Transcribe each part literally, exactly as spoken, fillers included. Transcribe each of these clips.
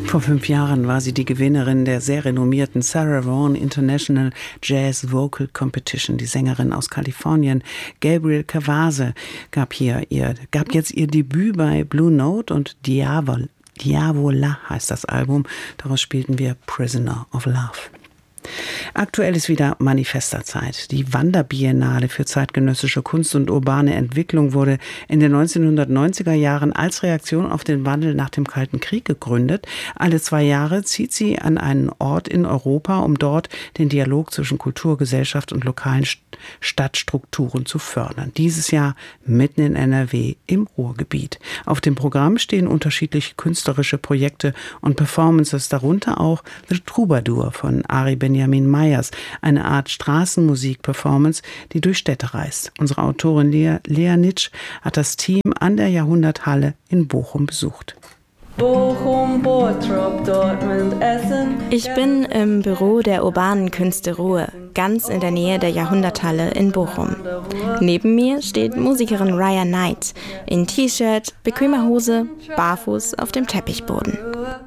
Vor fünf Jahren war sie die Gewinnerin der sehr renommierten Sarah Vaughan International Jazz Vocal Competition. Die Sängerin aus Kalifornien, Gabrielle Cavase, gab hier ihr, gab jetzt ihr Debüt bei Blue Note und Diavol, Diavola heißt das Album. Daraus spielten wir Prisoner of Love. Aktuell ist wieder Manifesterzeit. Die Wanderbiennale für zeitgenössische Kunst und urbane Entwicklung wurde in den neunzehnhundertneunziger Jahren als Reaktion auf den Wandel nach dem Kalten Krieg gegründet. Alle zwei Jahre zieht sie an einen Ort in Europa, um dort den Dialog zwischen Kultur, Gesellschaft und lokalen Stadtstrukturen zu fördern. Dieses Jahr mitten in N R W im Ruhrgebiet. Auf dem Programm stehen unterschiedliche künstlerische Projekte und Performances, darunter auch The Troubadour von Ari Benjamin Meyers, eine Art Straßenmusik-Performance, die durch Städte reist. Unsere Autorin Lea, Lea Nitsch hat das Team an der Jahrhunderthalle in Bochum besucht. Bochum, Bottrop, Dortmund, Essen. Ich bin im Büro der urbanen Künste Ruhr, ganz in der Nähe der Jahrhunderthalle in Bochum. Neben mir steht Musikerin Raya Knight in T-Shirt, bequemer Hose, barfuß auf dem Teppichboden.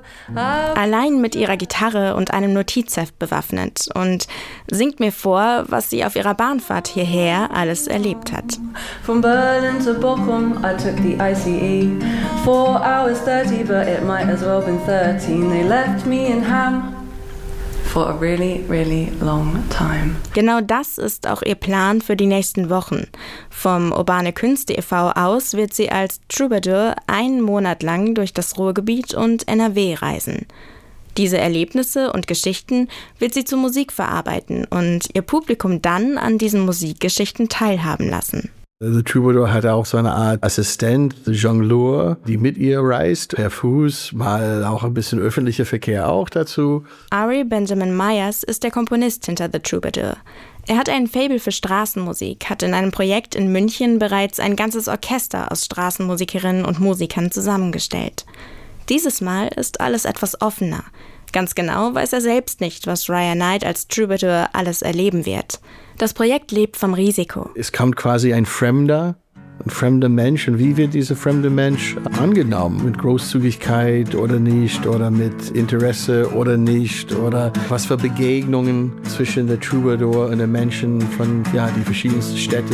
Allein mit ihrer Gitarre und einem Notizheft bewaffnet und singt mir vor, was sie auf ihrer Bahnfahrt hierher alles erlebt hat. From Berlin to Bochum, I took the I C E. Four hours thirty, but it might as well been thirteen. They left me in Ham for a really, really long time. Genau das ist auch ihr Plan für die nächsten Wochen. Vom Urbane Künste e V aus wird sie als Troubadour einen Monat lang durch das Ruhrgebiet und N R W reisen. Diese Erlebnisse und Geschichten wird sie zu Musik verarbeiten und ihr Publikum dann an diesen Musikgeschichten teilhaben lassen. The Troubadour hat auch so eine Art Assistent, the Jongleur, die mit ihr reist, per Fuß, mal auch ein bisschen öffentlicher Verkehr auch dazu. Ari Benjamin Meyers ist der Komponist hinter The Troubadour. Er hat ein Faible für Straßenmusik, hat in einem Projekt in München bereits ein ganzes Orchester aus Straßenmusikerinnen und Musikern zusammengestellt. Dieses Mal ist alles etwas offener. Ganz genau weiß er selbst nicht, was Raya Knight als Troubadour alles erleben wird. Das Projekt lebt vom Risiko. Es kommt quasi ein Fremder, ein fremder Mensch. Und wie wird dieser fremde Mensch angenommen? Mit Großzügigkeit oder nicht? Oder mit Interesse oder nicht? Oder was für Begegnungen zwischen der Troubadour und den Menschen von ja, die verschiedensten Städte